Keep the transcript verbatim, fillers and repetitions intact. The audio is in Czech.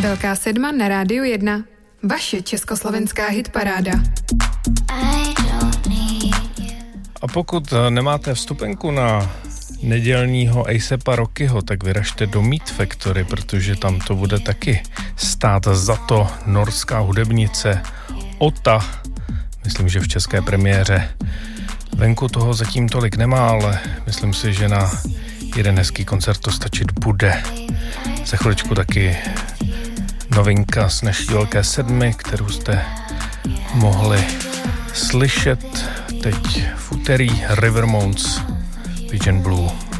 Velká sedma na Rádiu jedna. Vaše československá hitparáda. A pokud nemáte vstupenku na nedělního A$apa Rockyho, tak vyražte do Meat Factory, protože tam to bude taky stát za to. Norská hudebnice Ota, myslím, že v české premiéře. Venku toho zatím tolik nemá, ale myslím si, že na jeden hezký koncert to stačit bude. Za chviličku taky novinka z naší velké sedmi, kterou jste mohli slyšet teď v úterý. River Mounds, Pigeon Blue.